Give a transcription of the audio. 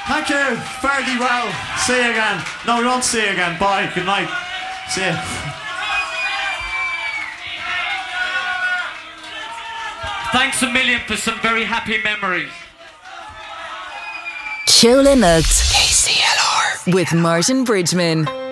Thank you. Fairly well. See you again. No, we won't see you again. Bye. Good night. See you. Thanks a million for some very happy memories. Seola Nucht KCLR with Martin Bridgman.